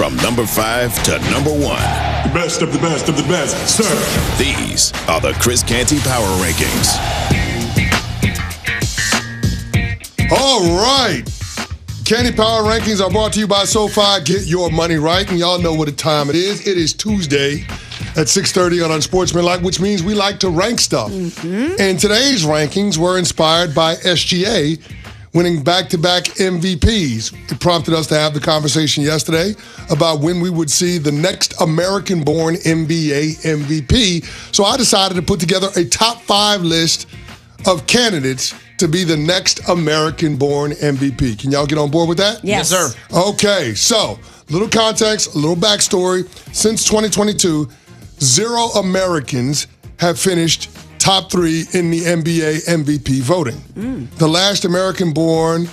from number 5 to number 1. The best of the best of the best, sir. These are the Chris Canty Power Rankings. All right. Canty Power Rankings are brought to you by SoFi. Get your money right. And y'all know what the time it is. It is Tuesday at 6:30 on Unsportsmanlike, which means we like to rank stuff. And today's rankings were inspired by SGA winning back-to-back MVPs. It prompted us to have the conversation yesterday about when we would see the next American-born NBA MVP. So I decided to put together a top 5 list of candidates to be the next American-born MVP. Can y'all get on board with that? Yes, sir. Okay, so little context, a little backstory. Since 2022, 0 Americans have finished top 3 in the NBA MVP voting. The last American-born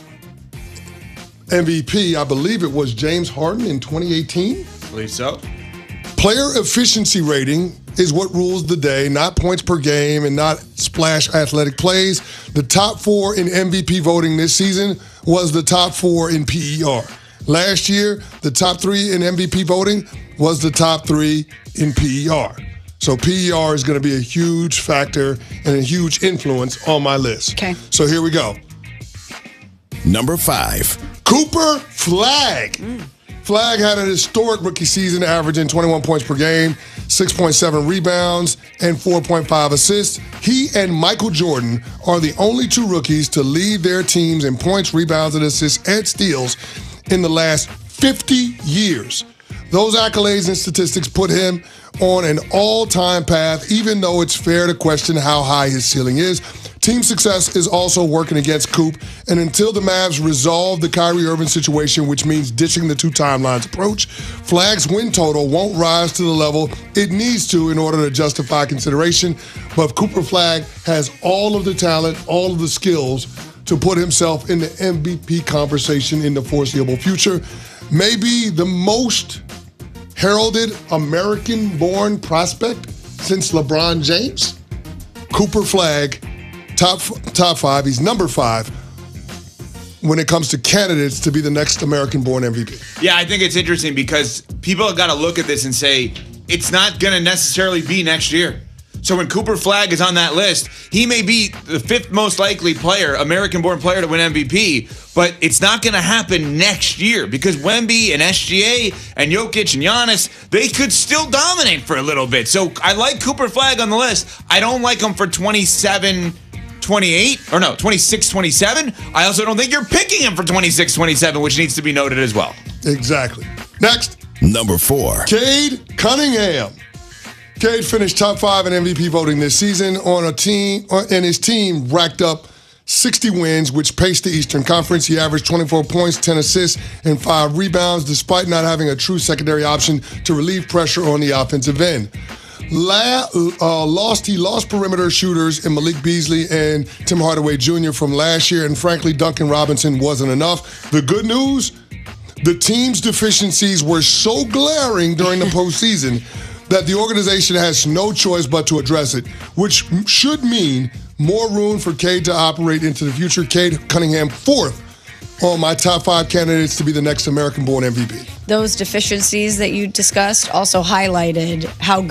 MVP, I believe it was James Harden in 2018. I believe so. Player efficiency rating is what rules the day, not points per game and not splash athletic plays. The top 4 in MVP voting this season was the top 4 in PER. Last year, the top 3 in MVP voting was the top 3 in PER. So PER is going to be a huge factor and a huge influence on my list. Okay. So here we go. Number 5. Cooper Flagg. Flagg had an historic rookie season, averaging 21 points per game, 6.7 rebounds, and 4.5 assists. He and Michael Jordan are the only 2 rookies to lead their teams in points, rebounds, and assists and steals in the last 50 years. Those accolades and statistics put him on an all-time path, even though it's fair to question how high his ceiling is. Team success is also working against Coop, and until the Mavs resolve the Kyrie Irving situation, which means ditching the 2 timelines approach, Flagg's win total won't rise to the level it needs to in order to justify consideration. But Cooper Flagg has all of the talent, all of the skills to put himself in the MVP conversation in the foreseeable future. Maybe the most heralded American-born prospect since LeBron James. Cooper Flagg, top 5. He's number 5 when it comes to candidates to be the next American-born MVP. Yeah, I think it's interesting because people have got to look at this and say it's not going to necessarily be next year. So when Cooper Flagg is on that list, he may be the 5th most likely player, American-born player to win MVP, but it's not going to happen next year because Wemby and SGA and Jokic and Giannis, they could still dominate for a little bit. So I like Cooper Flagg on the list. I don't like him for 26, 27. I also don't think you're picking him for 26, 27, which needs to be noted as well. Exactly. Next. Number 4. Cade Cunningham. Cade finished top 5 in MVP voting this season on a team, and his team racked up 60 wins, which paced the Eastern Conference. He averaged 24 points, 10 assists, and 5 rebounds, despite not having a true secondary option to relieve pressure on the offensive end. He lost perimeter shooters in Malik Beasley and Tim Hardaway Jr. from last year, and frankly, Duncan Robinson wasn't enough. The good news, the team's deficiencies were so glaring during the postseason that the organization has no choice but to address it, which should mean more room for Cade to operate into the future. Cade Cunningham, 4th on my top 5 candidates to be the next American-born MVP. Those deficiencies that you discussed also highlighted how